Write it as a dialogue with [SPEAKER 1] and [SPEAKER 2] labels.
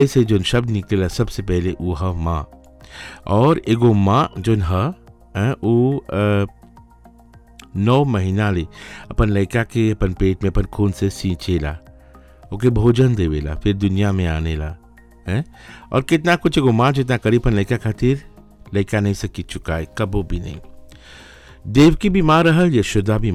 [SPEAKER 1] से जोन शब्द निकलेला सबसे पहले ऊ ह माँ। और एगो माँ जोन ह ऊ 9 महीना ले अपन लड़का के अपन पेट में अपन खून से सींचेला, ओके भोजन देवेला, फिर दुनिया में आनेला है। और कितना कुछ एगो माँ जितना करी अपन लड़का खातिर लड़का नहीं सकी चुकाए कबो भी नहीं। देवकी बीमार रहल, यशोदा भी